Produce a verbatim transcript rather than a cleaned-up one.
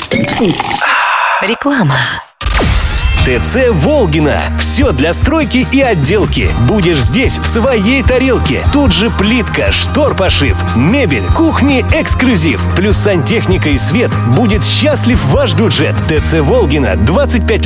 Реклама. ТЦ «Волгина». Все для стройки и отделки. Будешь здесь в своей тарелке. Тут же плитка, штор-пошив, мебель, кухни, эксклюзив. Плюс сантехника и свет. Будет счастлив ваш бюджет. ТЦ «Волгина». двадцать пять